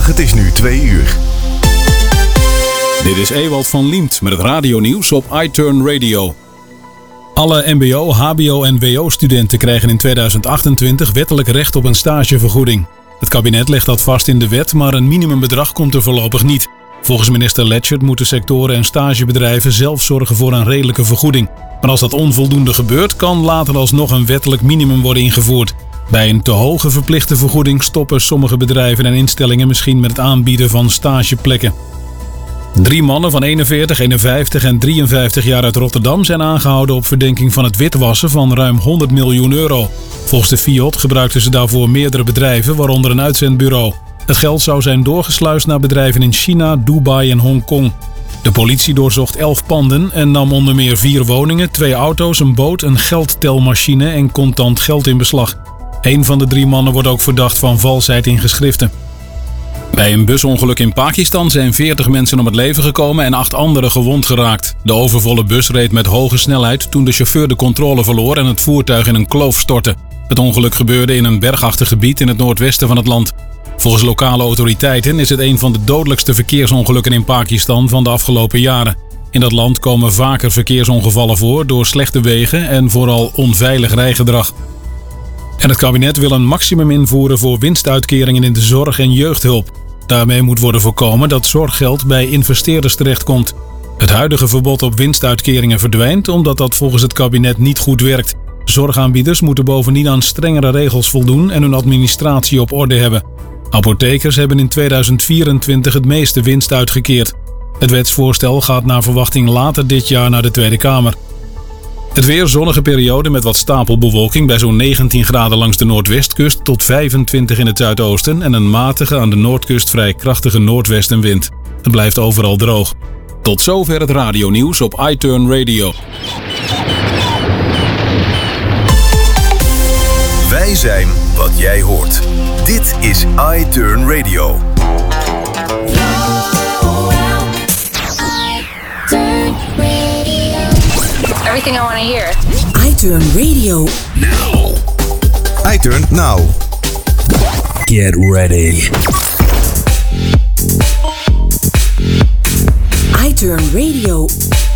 Goedemiddag, het is nu 2 uur. Dit is Ewald van Liemt met het radionieuws op iTurn Radio. Alle mbo, hbo en wo-studenten krijgen in 2028 wettelijk recht op een stagevergoeding. Het kabinet legt dat vast in de wet, maar een minimumbedrag komt er voorlopig niet. Volgens minister Letchert moeten sectoren en stagebedrijven zelf zorgen voor een redelijke vergoeding. Maar als dat onvoldoende gebeurt, kan later alsnog een wettelijk minimum worden ingevoerd. Bij een te hoge verplichte vergoeding stoppen sommige bedrijven en instellingen misschien met het aanbieden van stageplekken. 3 mannen van 41, 51 en 53 jaar uit Rotterdam zijn aangehouden op verdenking van het witwassen van ruim 100 miljoen euro. Volgens de FIOD gebruikten ze daarvoor meerdere bedrijven, waaronder een uitzendbureau. Het geld zou zijn doorgesluisd naar bedrijven in China, Dubai en Hongkong. De politie doorzocht 11 panden en nam onder meer 4 woningen, 2 auto's, een boot, een geldtelmachine en contant geld in beslag. Een van de 3 mannen wordt ook verdacht van valsheid in geschriften. Bij een busongeluk in Pakistan zijn 40 mensen om het leven gekomen en 8 anderen gewond geraakt. De overvolle bus reed met hoge snelheid toen de chauffeur de controle verloor en het voertuig in een kloof stortte. Het ongeluk gebeurde in een bergachtig gebied in het noordwesten van het land. Volgens lokale autoriteiten is het een van de dodelijkste verkeersongelukken in Pakistan van de afgelopen jaren. In dat land komen vaker verkeersongevallen voor door slechte wegen en vooral onveilig rijgedrag. En het kabinet wil een maximum invoeren voor winstuitkeringen in de zorg en jeugdhulp. Daarmee moet worden voorkomen dat zorggeld bij investeerders terechtkomt. Het huidige verbod op winstuitkeringen verdwijnt omdat dat volgens het kabinet niet goed werkt. Zorgaanbieders moeten bovendien aan strengere regels voldoen en hun administratie op orde hebben. Apothekers hebben in 2024 het meeste winst uitgekeerd. Het wetsvoorstel gaat naar verwachting later dit jaar naar de Tweede Kamer. Het weer zonnige periode met wat stapelbewolking bij zo'n 19 graden langs de noordwestkust tot 25 in het zuidoosten en een matige aan de noordkust vrij krachtige noordwestenwind. Het blijft overal droog. Tot zover het radionieuws op iTurn Radio. Wij zijn wat jij hoort. Dit is iTurn Radio. Everything I want to hear. iTurn Radio. Now. iTurn Now. Get ready. iTurn Radio.